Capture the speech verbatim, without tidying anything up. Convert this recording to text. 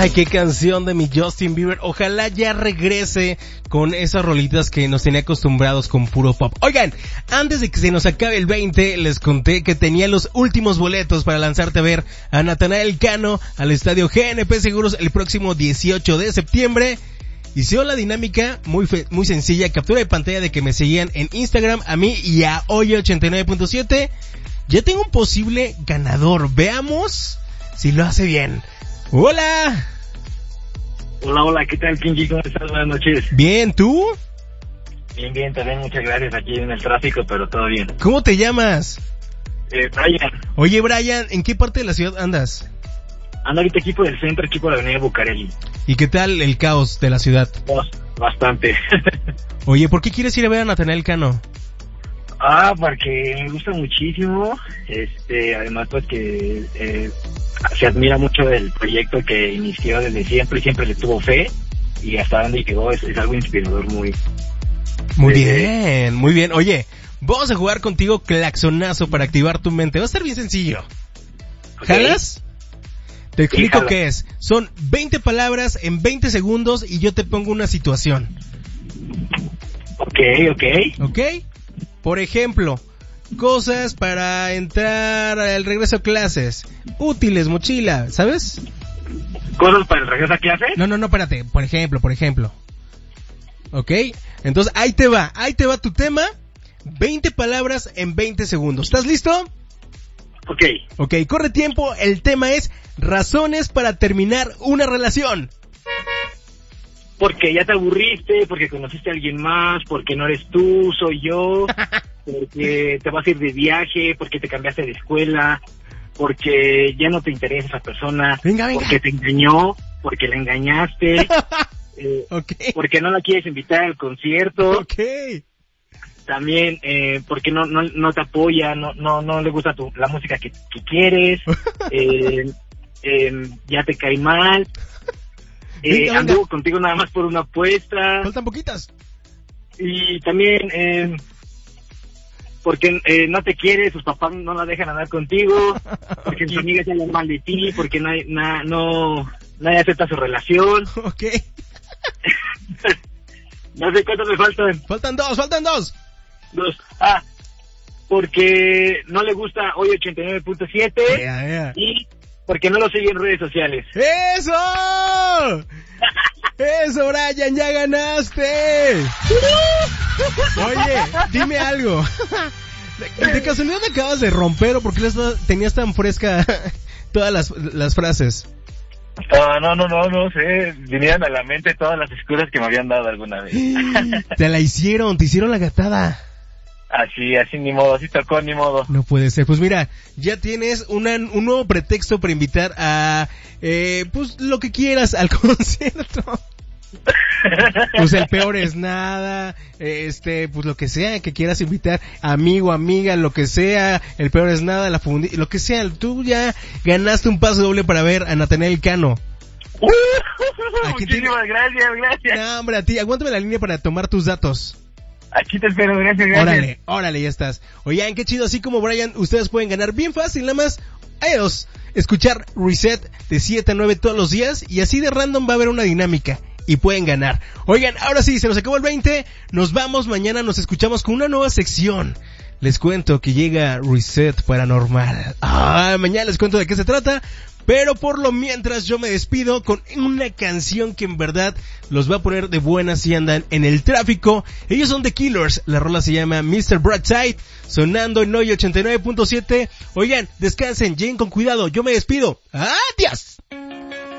Ay, qué canción de mi Justin Bieber. Ojalá ya regrese con esas rolitas que nos tenía acostumbrados con puro pop. Oigan, antes de que se nos acabe el veinte, les conté que tenía los últimos boletos para lanzarte a ver a Natanael Cano al estadio G N P Seguros el próximo dieciocho de septiembre. Hicieron la dinámica muy fe- muy sencilla, captura de pantalla de que me seguían en Instagram a mí y a Oye ochenta y nueve punto siete. Ya tengo un posible ganador. Veamos si lo hace bien. Hola. Hola, hola, ¿qué tal, Kinji? ¿Cómo estás? Buenas noches. Bien, ¿tú? Bien, bien, también muchas gracias aquí en el tráfico, pero todo bien. ¿Cómo te llamas? Eh, Brian. Oye, Brian, ¿en qué parte de la ciudad andas? Ando ahorita equipo del centro, equipo de la avenida Bucareli. ¿Y qué tal el caos de la ciudad? Oh, bastante. Oye, ¿por qué quieres ir a ver a Natanael Cano? Ah, porque me gusta muchísimo, este, además pues que eh, se admira mucho el proyecto que inició desde siempre y siempre le tuvo fe, y hasta donde llegó es, es algo inspirador muy... Muy desde... bien, muy bien. Oye, vamos a jugar contigo claxonazo para activar tu mente. Va a ser bien sencillo. Okay. ¿Jalas? Te explico Sí, qué es. Son veinte palabras en veinte segundos y yo te pongo una situación. Ok, ok. ¿Ok? Por ejemplo, cosas para entrar al regreso a clases. Útiles, mochila, ¿sabes? ¿Cosas para el regreso a clase? No, no, no, espérate. Por ejemplo, por ejemplo. ¿Ok? Entonces, ahí te va. Ahí te va tu tema. veinte palabras en veinte segundos. ¿Estás listo? Ok. Ok, corre tiempo. El tema es razones para terminar una relación. Porque ya te aburriste, porque conociste a alguien más, porque no eres tú, soy yo, porque te vas a ir de viaje, porque te cambiaste de escuela, porque ya no te interesa esa persona, venga, venga. porque te engañó, porque la engañaste, eh, okay. porque no la quieres invitar al concierto, okay. También eh, porque no, no no te apoya, no no no le gusta tu, la música que, que quieres, eh, eh, ya te cae mal. Eh, venga, anduvo venga. contigo nada más por una apuesta. Faltan poquitas. Y también eh, porque eh, no te quiere, sus papás no la dejan andar contigo, porque sus amigas ya hablan mal de ti, porque nadie, na, no, nadie acepta su relación. Ok. No sé cuántos me faltan. Faltan dos, faltan dos. Dos. Ah, porque no le gusta Hoy ochenta y nueve punto siete yeah, yeah. Y porque no lo sigue en redes sociales. ¡Eso! ¡Eso, Brian! ¡Ya ganaste! Oye, dime algo. ¿De, de casualidad me acabas de romper o por qué tenías tan fresca todas las, las frases? Uh, no, no, no, no sé. Vinieron a la mente todas las excusas que me habían dado alguna vez. Te la hicieron, te hicieron la gatada. Así, así ni modo, así tocó, ni modo. No puede ser. Pues mira, ya tienes una, un nuevo pretexto para invitar a, eh, pues lo que quieras al concierto. Pues el peor es nada, este, pues lo que sea que quieras invitar, amigo, amiga, lo que sea, el peor es nada, la fundi, lo que sea, tú ya ganaste un pase doble para ver a Natanael Cano. Uh, muchísimas gracias, gracias. No, hombre, a ti, aguántame la línea para tomar tus datos. Aquí te espero, gracias, gracias. Órale, órale, ya estás. Oigan, qué chido, así como Brian, ustedes pueden ganar bien fácil, nada más, ellos, escuchar Reset de siete a nueve todos los días, y así de random va a haber una dinámica, y pueden ganar. Oigan, ahora sí, se nos acabó el veinte, nos vamos, mañana nos escuchamos con una nueva sección. Les cuento que llega Reset Paranormal. Ah, mañana les cuento de qué se trata. Pero por lo mientras yo me despido con una canción que en verdad los va a poner de buenas si andan en el tráfico. Ellos son The Killers, la rola se llama mister Brightside, sonando en Hoy ochenta y nueve punto siete. Oigan, descansen, lleguen con cuidado, yo me despido. ¡Adiós!